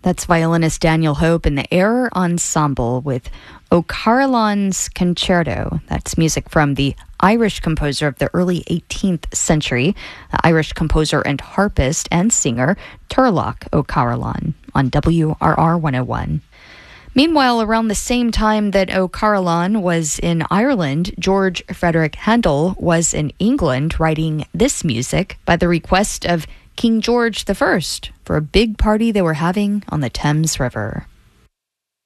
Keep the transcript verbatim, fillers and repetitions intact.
That's violinist Daniel Hope and the Air Ensemble with O Carolan's Concerto. That's music from the Irish composer of the early eighteenth century, the Irish composer and harpist and singer Turlough O'Carolan on W R R one oh one. Meanwhile, around the same time that O'Carolan was in Ireland, George Frederick Handel was in England writing this music by the request of King George the First for a big party they were having on the Thames River.